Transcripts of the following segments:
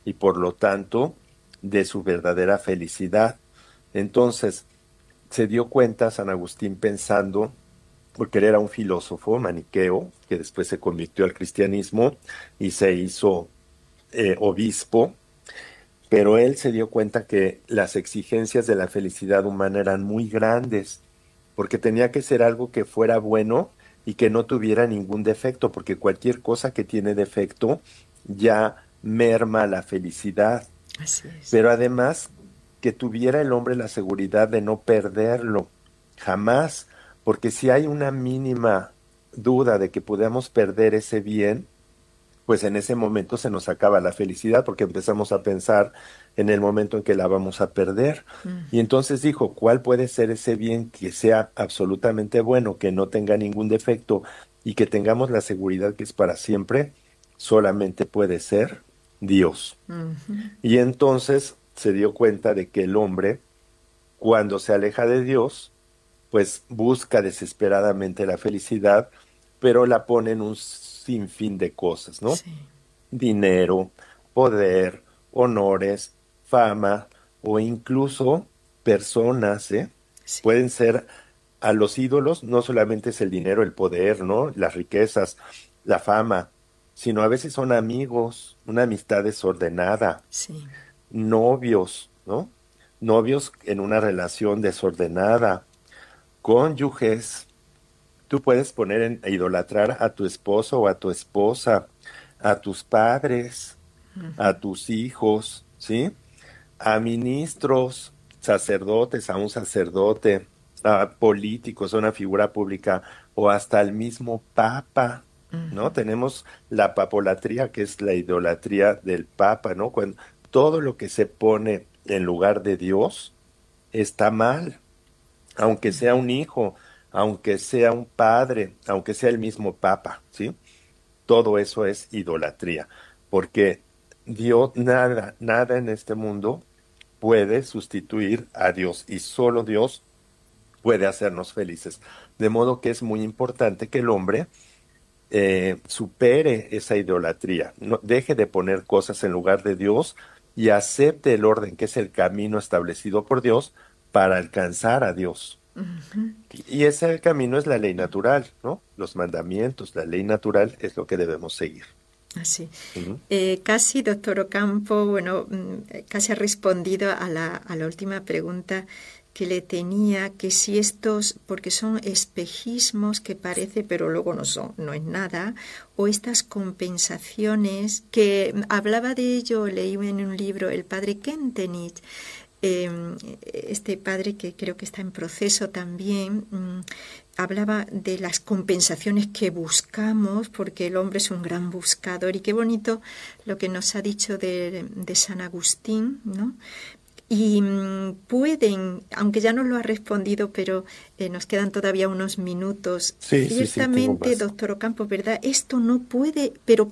y por lo tanto de su verdadera felicidad. Entonces, se dio cuenta San Agustín pensando, porque él era un filósofo maniqueo, que después se convirtió al cristianismo y se hizo obispo, pero él se dio cuenta que las exigencias de la felicidad humana eran muy grandes, porque tenía que ser algo que fuera bueno y que no tuviera ningún defecto, porque cualquier cosa que tiene defecto ya merma la felicidad, Así es. pero además que tuviera el hombre la seguridad de no perderlo, jamás, porque si hay una mínima duda de que podamos perder ese bien, pues en ese momento se nos acaba la felicidad porque empezamos a pensar en el momento en que la vamos a perder. Y entonces dijo, ¿cuál puede ser ese bien que sea absolutamente bueno, que no tenga ningún defecto y que tengamos la seguridad que es para siempre? Solamente puede ser Dios. Y entonces se dio cuenta de que el hombre, cuando se aleja de Dios, pues busca desesperadamente la felicidad, pero la pone en un sinfín de cosas, ¿no? Sí, Dinero, poder, honores, fama o incluso personas, ¿eh? sí. Pueden ser a los ídolos, no solamente es el dinero, el poder, ¿no? Las riquezas, la fama, sino a veces son amigos, una amistad desordenada, Sí. novios, ¿no? Novios en una relación desordenada, cónyuges. Tú puedes poner a idolatrar a tu esposo o a tu esposa, a tus padres, a tus hijos, ¿sí? A ministros, sacerdotes, a un sacerdote, a políticos, a una figura pública o hasta al mismo papa, ¿no? Tenemos la papolatría, que es la idolatría del papa, ¿no? Cuando todo lo que se pone en lugar de Dios está mal, aunque sea un hijo, aunque sea un padre, aunque sea el mismo papa, ¿sí? Todo eso es idolatría, porque Dios, nada, nada en este mundo puede sustituir a Dios y solo Dios puede hacernos felices. De modo que es muy importante que el hombre supere esa idolatría, no, deje de poner cosas en lugar de Dios y acepte el orden que es el camino establecido por Dios para alcanzar a Dios. Y ese camino es la ley natural, ¿no? Los mandamientos, la ley natural es lo que debemos seguir. Así. Ujú. Casi, doctor Ocampo, bueno, casi ha respondido a la última pregunta que le tenía, que si estos, porque son espejismos que parece, pero luego no son, no es nada, o estas compensaciones, que hablaba de ello, leí en un libro, el padre Kentenich, este padre que creo que está en proceso también, hablaba de las compensaciones que buscamos, porque el hombre es un gran buscador, y qué bonito lo que nos ha dicho de San Agustín, ¿no? Y pueden, aunque ya nos lo ha respondido, pero nos quedan todavía unos minutos. Sí, sí, sí, tengo Ciertamente, más. doctor Ocampo, ¿verdad? Esto no puede, pero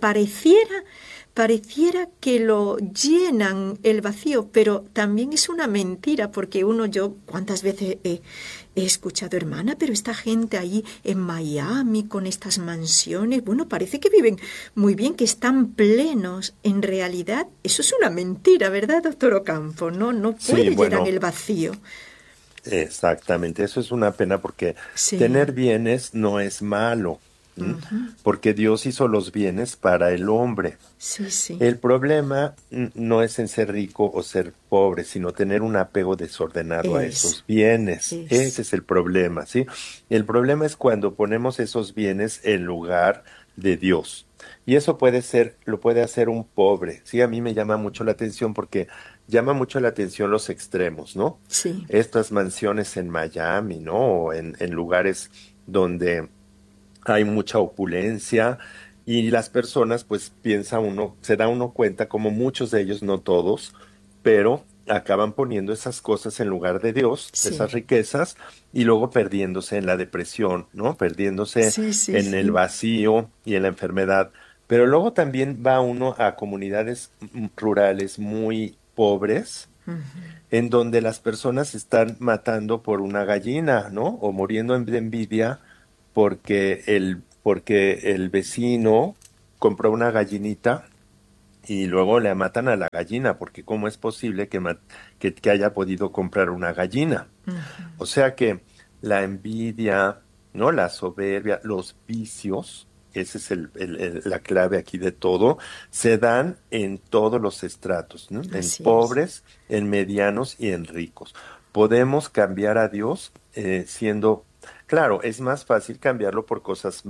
pareciera que lo llenan el vacío, pero también es una mentira, porque yo, ¿cuántas veces he escuchado, hermana, pero esta gente ahí en Miami con estas mansiones, bueno, parece que viven muy bien, que están plenos. En realidad, eso es una mentira, ¿verdad, doctor Ocampo? No, no Sí, puede llenar bueno, el vacío. exactamente. Eso es una pena porque Sí, tener bienes no es malo, ¿m? Porque Dios hizo los bienes para el hombre. sí, sí. El problema no es en ser rico o ser pobre, sino tener un apego desordenado a Es, esos bienes. Ese es. es el problema, ¿sí? El problema es cuando ponemos esos bienes en lugar de Dios. Y eso puede ser, lo puede hacer un pobre. Sí, a mí me llama mucho la atención porque llama mucho la atención los extremos, ¿no? Sí, Estas mansiones en Miami, ¿no? O en lugares donde hay mucha opulencia y las personas, pues piensa uno, se da uno cuenta, como muchos de ellos, no todos, pero acaban poniendo esas cosas en lugar de Dios, esas sí, riquezas, y luego perdiéndose en la depresión, ¿no? Perdiéndose sí, sí, en el sí. vacío y en la enfermedad. Pero luego también va uno a comunidades rurales muy pobres, en donde las personas se están matando por una gallina, ¿no? O muriendo de envidia porque el vecino compró una gallinita y luego le matan a la gallina, porque ¿cómo es posible que haya podido comprar una gallina? Ujú. O sea que la envidia, ¿no? La soberbia, los vicios, esa es la clave aquí de todo, se dan en todos los estratos, ¿no? En Así es. pobres, en medianos y en ricos. Podemos cambiar a Dios siendo, claro, es más fácil cambiarlo por cosas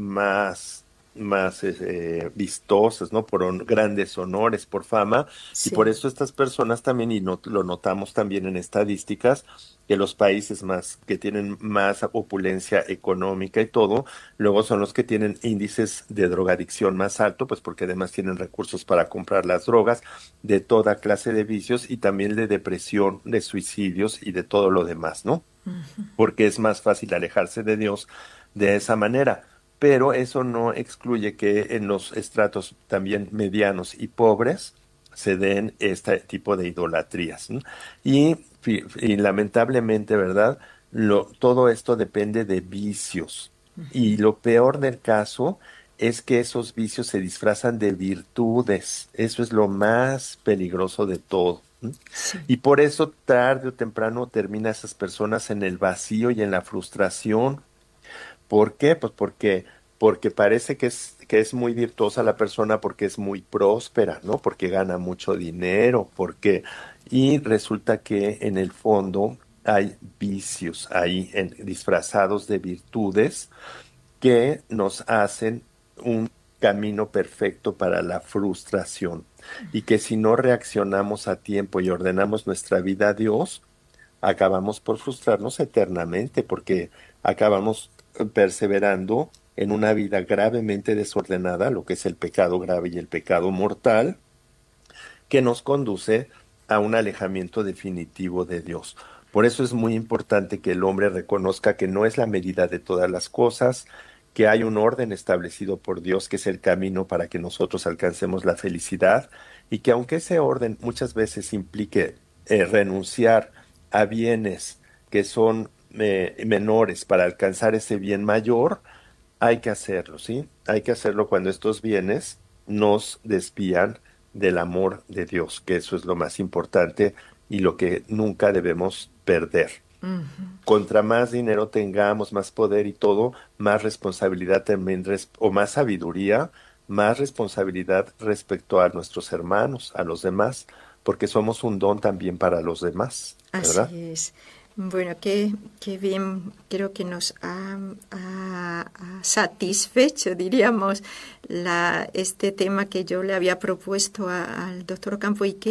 más vistosas, ¿no? Por grandes honores, por fama, y por Sí, eso estas personas también, y lo notamos también en estadísticas, que los países que tienen más opulencia económica y todo, luego son los que tienen índices de drogadicción más alto, pues porque además tienen recursos para comprar las drogas, de toda clase de vicios y también de depresión, de suicidios y de todo lo demás, ¿no? Porque es más fácil alejarse de Dios de esa manera. Pero eso no excluye que en los estratos también medianos y pobres se den este tipo de idolatrías, ¿no? Y lamentablemente, ¿verdad? Todo esto depende de vicios. Y lo peor del caso es que esos vicios se disfrazan de virtudes. Eso es lo más peligroso de todo. ¿No? sí. Y por eso tarde o temprano termina esas personas en el vacío y en la frustración. ¿Por qué? Pues porque parece que es muy virtuosa la persona, porque es muy próspera, ¿no? Porque gana mucho dinero, y resulta que en el fondo hay vicios ahí disfrazados de virtudes que nos hacen un camino perfecto para la frustración y que si no reaccionamos a tiempo y ordenamos nuestra vida a Dios, acabamos por frustrarnos eternamente porque acabamos perseverando en una vida gravemente desordenada, lo que es el pecado grave y el pecado mortal, que nos conduce a un alejamiento definitivo de Dios. Por eso es muy importante que el hombre reconozca que no es la medida de todas las cosas, que hay un orden establecido por Dios, que es el camino para que nosotros alcancemos la felicidad, y que aunque ese orden muchas veces implique renunciar a bienes que son menores para alcanzar ese bien mayor, hay que hacerlo, ¿sí? Hay que hacerlo cuando estos bienes nos desvían del amor de Dios, que eso es lo más importante y lo que nunca debemos perder. Ujú. Contra más dinero tengamos, más poder y todo, más responsabilidad también, o más sabiduría, más responsabilidad respecto a nuestros hermanos, a los demás, porque somos un don también para los demás, ¿verdad? Así es. Bueno, qué bien, creo que nos ha satisfecho, diríamos, este tema que yo le había propuesto al doctor Ocampo y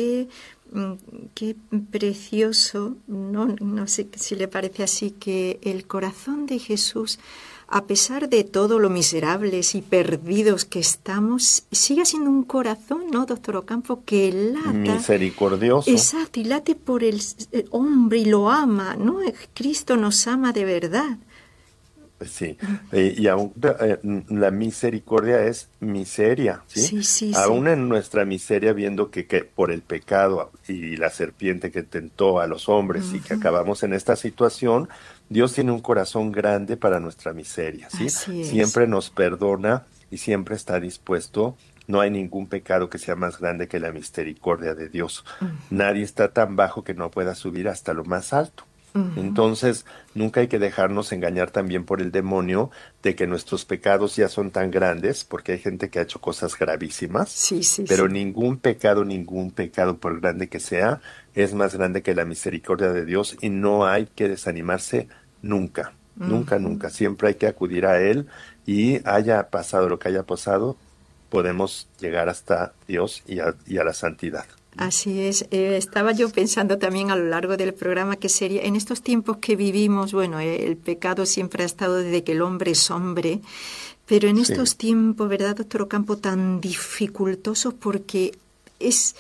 qué precioso, no sé si le parece así, que el corazón de Jesús, a pesar de todo lo miserables y perdidos que estamos, sigue siendo un corazón, ¿no, doctor Ocampo, que lata? Misericordioso. Exacto, y late por el hombre y lo ama, ¿no? Cristo nos ama de verdad. Sí, y aún la misericordia es miseria, ¿sí? Sí, sí, sí. Aún en nuestra miseria, viendo que por el pecado y la serpiente que tentó a los hombres y que Ujú. acabamos en esta situación, Dios tiene un corazón grande para nuestra miseria, ¿sí? Así es. Siempre nos perdona y siempre está dispuesto. No hay ningún pecado que sea más grande que la misericordia de Dios. Ujú, Nadie está tan bajo que no pueda subir hasta lo más alto. ujú. Entonces, nunca hay que dejarnos engañar también por el demonio de que nuestros pecados ya son tan grandes, porque hay gente que ha hecho cosas gravísimas, Sí, sí, pero sí. ningún pecado, por grande que sea, es más grande que la misericordia de Dios y no hay que desanimarse nunca, nunca, Ujú. nunca. Siempre hay que acudir a Él y haya pasado lo que haya pasado, podemos llegar hasta Dios y a la santidad. Así es. Estaba yo pensando también a lo largo del programa que sería, en estos tiempos que vivimos, bueno, el pecado siempre ha estado desde que el hombre es hombre, pero en Sí, estos tiempos, ¿verdad, doctor Ocampo, tan dificultosos porque es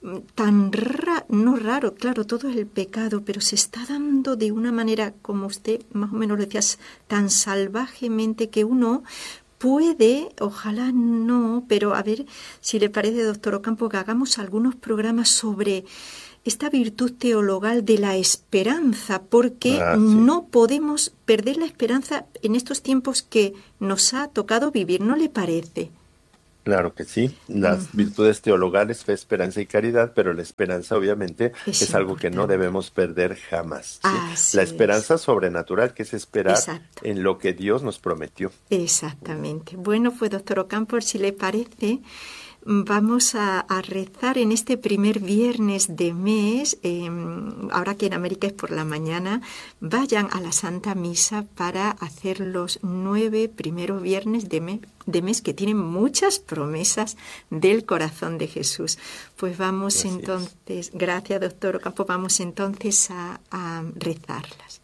no raro, claro, todo es el pecado, pero se está dando de una manera, como usted más o menos lo decía, tan salvajemente que uno puede, ojalá no, pero a ver si le parece, doctor Ocampo, que hagamos algunos programas sobre esta virtud teologal de la esperanza, porque sí. no podemos perder la esperanza en estos tiempos que nos ha tocado vivir, ¿no le parece? Claro que sí, las virtudes teologales, fe, esperanza y caridad, pero la esperanza obviamente Es es algo que no importante. debemos perder jamás, ¿sí? La Así es. esperanza sobrenatural, que es esperar Exacto. en lo que Dios nos prometió. Exactamente. Bueno, pues doctor Ocampo, si le parece, vamos a rezar en este primer viernes de mes, ahora que en América es por la mañana, vayan a la Santa Misa para hacer los 9 primeros viernes de mes que tienen muchas promesas del corazón de Jesús. Pues vamos Así es. entonces, gracias doctor Ocampo, vamos entonces a rezarlas.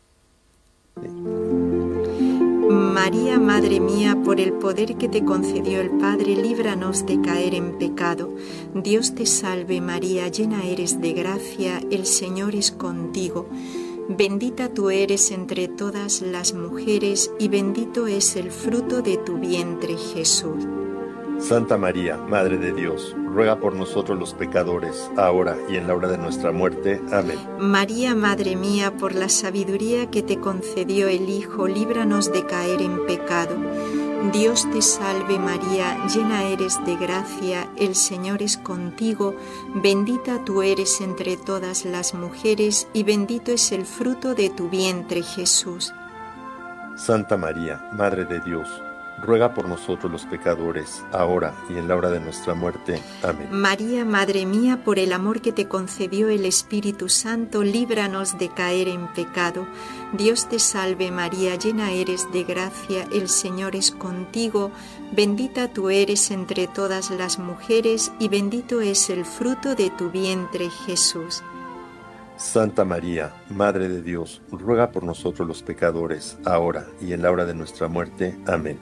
María, Madre mía, por el poder que te concedió el Padre, líbranos de caer en pecado. Dios te salve María, llena eres de gracia, el Señor es contigo. Bendita tú eres entre todas las mujeres y bendito es el fruto de tu vientre, Jesús. Santa María, Madre de Dios, ruega por nosotros los pecadores, ahora y en la hora de nuestra muerte. Amén. María, Madre mía, por la sabiduría que te concedió el Hijo, líbranos de caer en pecado. Dios te salve María, llena eres de gracia, el Señor es contigo, bendita tú eres entre todas las mujeres y bendito es el fruto de tu vientre, Jesús. Santa María, Madre de Dios, ruega por nosotros los pecadores, ahora y en la hora de nuestra muerte. Amén. María, Madre mía, por el amor que te concedió el Espíritu Santo, líbranos de caer en pecado. Dios te salve María, llena eres de gracia, el Señor es contigo, bendita tú eres entre todas las mujeres y bendito es el fruto de tu vientre, Jesús. Santa María, Madre de Dios, ruega por nosotros los pecadores, ahora y en la hora de nuestra muerte. Amén.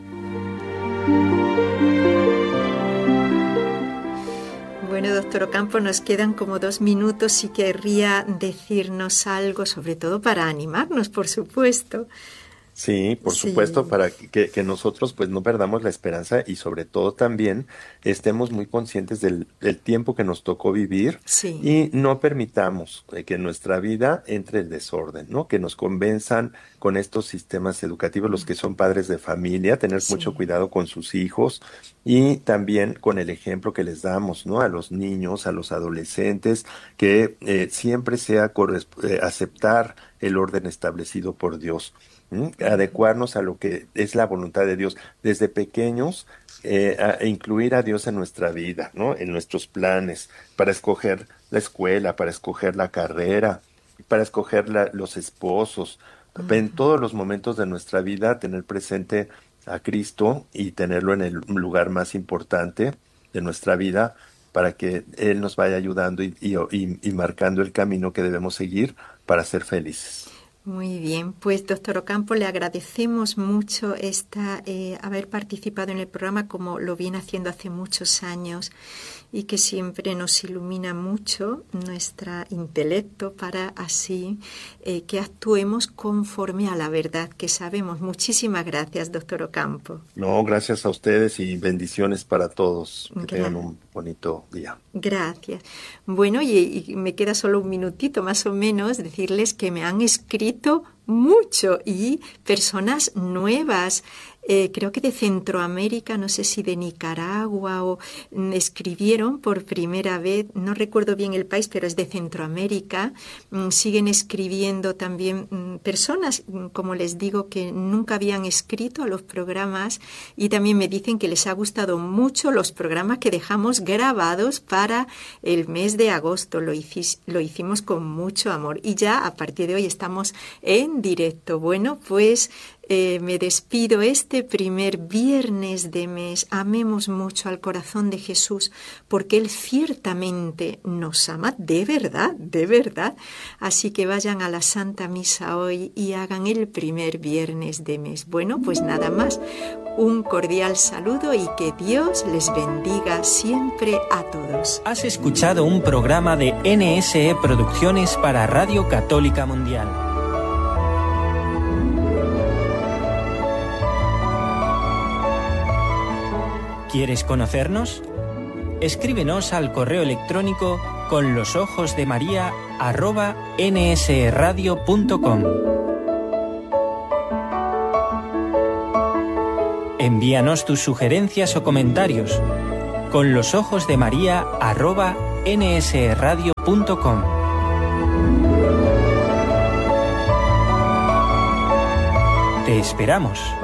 Bueno, doctor Ocampo, nos quedan como 2 minutos. Si querría decirnos algo, sobre todo para animarnos, por supuesto. Sí, por Sí, supuesto, para que nosotros pues no perdamos la esperanza y sobre todo también estemos muy conscientes del tiempo que nos tocó vivir sí, y no permitamos que en nuestra vida entre el desorden, ¿no? Que nos convenzan con estos sistemas educativos, los que son padres de familia, tener mucho sí. cuidado con sus hijos y también con el ejemplo que les damos, ¿no? A los niños, a los adolescentes, que siempre sea aceptar el orden establecido por Dios. Adecuarnos a lo que es la voluntad de Dios desde pequeños, incluir a Dios en nuestra vida, ¿no? En nuestros planes, para escoger la escuela, para escoger la carrera, para escoger los esposos, en todos los momentos de nuestra vida tener presente a Cristo y tenerlo en el lugar más importante de nuestra vida para que Él nos vaya ayudando y marcando el camino que debemos seguir para ser felices. Muy bien, pues doctor Ocampo, le agradecemos mucho haber participado en el programa como lo viene haciendo hace muchos años y que siempre nos ilumina mucho nuestro intelecto para así que actuemos conforme a la verdad que sabemos. Muchísimas gracias, doctor Ocampo. No, gracias a ustedes y bendiciones para todos. Que tengan un bonito día. Gracias. Bueno, y me queda solo un minutito más o menos decirles que me han escrito mucho y personas nuevas, creo que de Centroamérica, no sé si de Nicaragua o escribieron por primera vez, no recuerdo bien el país, pero es de Centroamérica. Siguen escribiendo también personas, como les digo, que nunca habían escrito a los programas y también me dicen que les ha gustado mucho los programas que dejamos grabados para el mes de agosto. Lo hicimos con mucho amor y ya a partir de hoy estamos en directo. Bueno, pues me despido este primer viernes de mes. Amemos mucho al corazón de Jesús porque Él ciertamente nos ama de verdad, de verdad. Así que vayan a la Santa Misa hoy y hagan el primer viernes de mes. Bueno, pues nada más. Un cordial saludo y que Dios les bendiga siempre a todos. Has escuchado un programa de NSE Producciones para Radio Católica Mundial. ¿Quieres conocernos? Escríbenos al correo electrónico conlosojosdemaria@nsradio.com. Envíanos tus sugerencias o comentarios conlosojosdemaria@nsradio.com. Te esperamos.